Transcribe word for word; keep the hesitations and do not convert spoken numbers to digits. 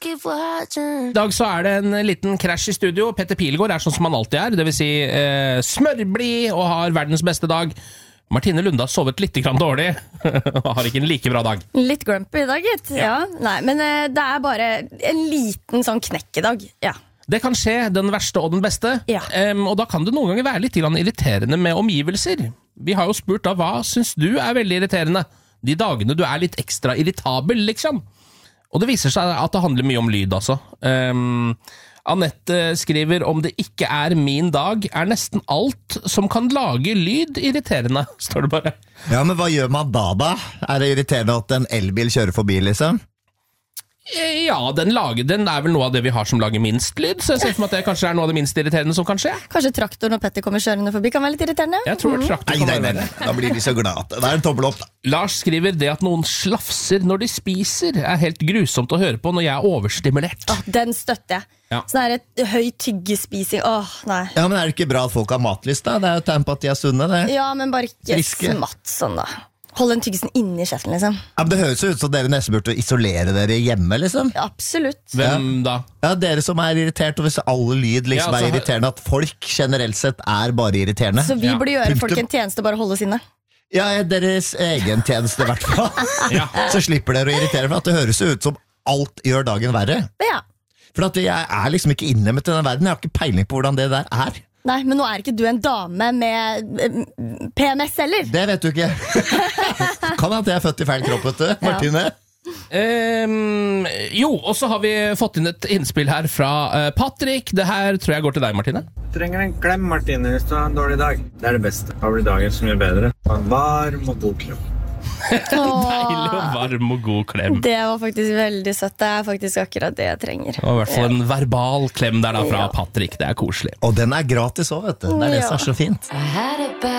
I dag så er det en liten krasj i studio. Petter Pilgaard er sånn som han alltid er, det vil si eh, smørblid og har verdens beste dag. Martine Lunde har sovet litt grann dårlig og har ikke en like bra dag. Litt grumpy i dag, gitt. Ja. Ja. Nei, men eh, det er bare en liten sånn knekk i dag. Ja. Det kan skje, den verste og den beste. Ja. Um, og da kan det noen ganger være litt irriterende med omgivelser. Vi har jo spurt da, hva synes du er veldig irriterende? De dagene du er litt ekstra irritabel, liksom. Og det viser seg at det handler mye om lyd, altså. Um, Annette skriver, om det ikke er min dag, er nesten alt som kan lage lyd irriterende, står det bare. Ja, men hva gjør man da da? Er det irriterende at en elbil kjører forbi, liksom? Ja, den, lager, den er vel noe av det vi har som lager minst lyd, så jeg ser for meg at det kanskje er noe av det minst irriterende som kan skje. Kanskje traktor når Petter kommer kjørende forbi kan være litt irriterende? Jeg tror traktor Nei, kan nei, være nei, verre. da blir de så glad. Det er en tommel opp da. Lars skriver, det at noen slafser når de spiser er helt grusomt å høre på når jeg er overstimulert. Åh, den støtter jeg. Ja. Sånn er et høy tyggespising. Åh, nei. Ja, men er det ikke bra at folk har matlyst da? Det er jo tegn på at de er sunne, det. Ja, men bare ikke Friske. smatt sånn da. Hold den tyggesen inni kjeften, liksom. Ja, men det høres jo ut som dere nesten burde isolere dere hjemme, liksom. Ja, absolutt. Hvem da? Ja, dere som er irritert, og hvis alle lyd liksom Ja, altså, er irriterende, at folk generelt sett er bare irriterende. Så vi Ja. burde gjøre Punktum. folk en tjeneste, bare holde oss inne. Ja, deres egen tjeneste i hvert fall. Ja. Så slipper dere å irritere, for at det høres jo ut som alt gjør dagen verre. Ja. For at jeg er liksom ikke inne med denne verden, jeg har ikke peiling på hvordan det der er. Nei, men nå er ikke du en dame med eh, P M S heller. Det vet du ikke. Kan at jeg er født i feil kropp, vet du, Martine. Um, jo, og så har vi fått inn et innspill her fra uh, Patrick. Det her tror jeg går til deg, Martine. Trenger en klem, Martine, hvis du har en dårlig dag. Det er det beste. Da blir dagen så mye bedre. En varm og god klem. Deilig og varm og god klem. Det var faktisk veldig søtt. Det er faktisk akkurat det jeg trenger. Og i hvert fall en verbal klem der da fra Ja. Patrick. Det er koselig. Og den er gratis også, vet du. Det er det Ja. som er så fint. I had it bad.